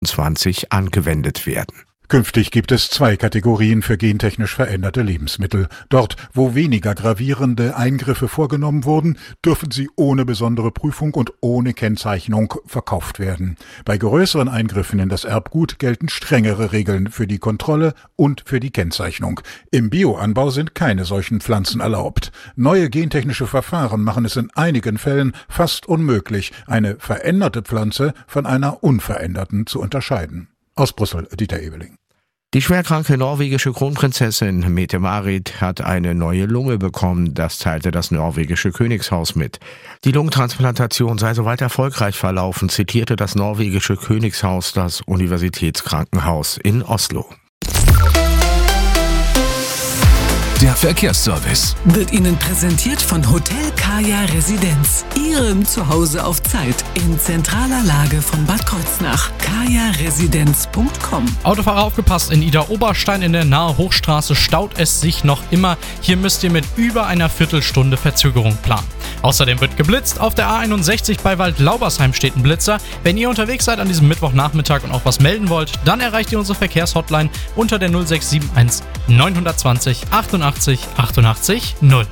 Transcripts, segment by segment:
2020 angewendet werden. Künftig gibt es 2 Kategorien für gentechnisch veränderte Lebensmittel. Dort, wo weniger gravierende Eingriffe vorgenommen wurden, dürfen sie ohne besondere Prüfung und ohne Kennzeichnung verkauft werden. Bei größeren Eingriffen in das Erbgut gelten strengere Regeln für die Kontrolle und für die Kennzeichnung. Im Bioanbau sind keine solchen Pflanzen erlaubt. Neue gentechnische Verfahren machen es in einigen Fällen fast unmöglich, eine veränderte Pflanze von einer unveränderten zu unterscheiden. Aus Brüssel, Dieter Ebeling. Die schwerkranke norwegische Kronprinzessin Mette-Marit hat eine neue Lunge bekommen, das teilte das norwegische Königshaus mit. Die Lungentransplantation sei soweit erfolgreich verlaufen, zitierte das norwegische Königshaus das Universitätskrankenhaus in Oslo. Der Verkehrsservice wird Ihnen präsentiert von Hotel Kaya Residenz, Ihrem Zuhause auf Zeit, in zentraler Lage von Bad Kreuznach. kajaresidenz.com. Autofahrer aufgepasst, in Idar-Oberstein in der Nahe Hochstraße staut es sich noch immer. Hier müsst ihr mit über einer Viertelstunde Verzögerung planen. Außerdem wird geblitzt. Auf der A61 bei Waldlaubersheim steht ein Blitzer. Wenn ihr unterwegs seid an diesem Mittwochnachmittag und auch was melden wollt, dann erreicht ihr unsere Verkehrshotline unter der 0671 920 88 88 0.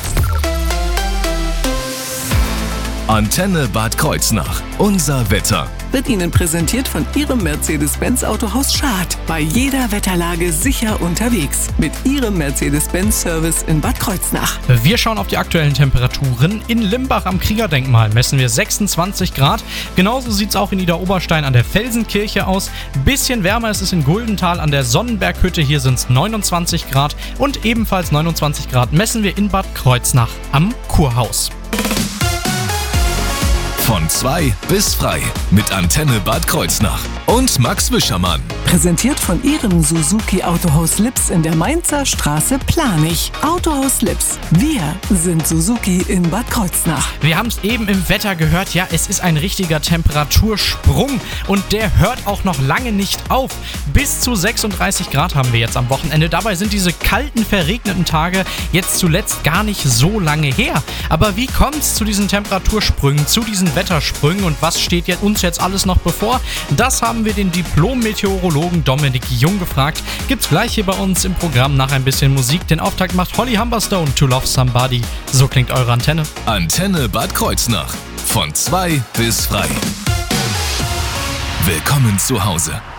Antenne Bad Kreuznach. Unser Wetter. Wird Ihnen präsentiert von Ihrem Mercedes-Benz Autohaus Schad. Bei jeder Wetterlage sicher unterwegs. Mit Ihrem Mercedes-Benz-Service in Bad Kreuznach. Wir schauen auf die aktuellen Temperaturen. In Limbach am Kriegerdenkmal messen wir 26 Grad. Genauso sieht es auch in Idar-Oberstein an der Felsenkirche aus. Bisschen wärmer ist es in Guldental an der Sonnenberghütte. Hier sind es 29 Grad. Und ebenfalls 29 Grad messen wir in Bad Kreuznach am Kurhaus. Von 2 bis frei mit Antenne Bad Kreuznach und Max Wischermann. Präsentiert von Ihrem Suzuki Autohaus Lips in der Mainzer Straße Planich. Autohaus Lips. Wir sind Suzuki in Bad Kreuznach. Wir haben es eben im Wetter gehört. Ja, es ist ein richtiger Temperatursprung und der hört auch noch lange nicht auf. Bis zu 36 Grad haben wir jetzt am Wochenende. Dabei sind diese kalten, verregneten Tage jetzt zuletzt gar nicht so lange her. Aber wie kommt es zu diesen Temperatursprüngen, zu diesen Wettersprüngen und was steht uns jetzt alles noch bevor? Das haben wir den Diplom-Meteorologen Dominik Jung gefragt. Gibt's gleich hier bei uns im Programm nach ein bisschen Musik. Den Auftakt macht Holly Humberstone, To Love Somebody. So klingt eure Antenne. Antenne Bad Kreuznach. Von 2 bis frei. Willkommen zu Hause.